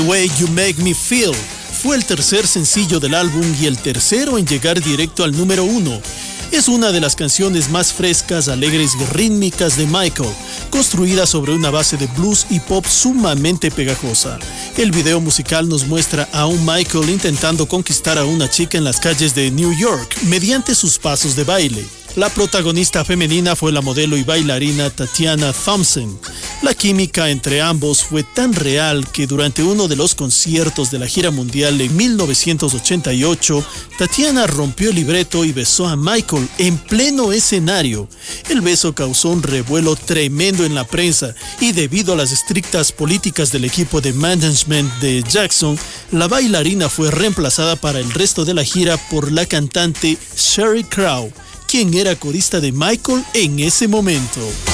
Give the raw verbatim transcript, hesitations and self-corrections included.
The Way You Make Me Feel fue el tercer sencillo del álbum y el tercero en llegar directo al número uno. Es una de las canciones más frescas, alegres y rítmicas de Michael, construida sobre una base de blues y pop sumamente pegajosa. El video musical nos muestra a un Michael intentando conquistar a una chica en las calles de New York mediante sus pasos de baile. La protagonista femenina fue la modelo y bailarina Tatiana Thompson. La química entre ambos fue tan real que durante uno de los conciertos de la gira mundial en mil novecientos ochenta y ocho, Tatiana rompió el libreto y besó a Michael en pleno escenario. El beso causó un revuelo tremendo en la prensa y debido a las estrictas políticas del equipo de management de Jackson, la bailarina fue reemplazada para el resto de la gira por la cantante Sheryl Crow, quien era corista de Michael en ese momento.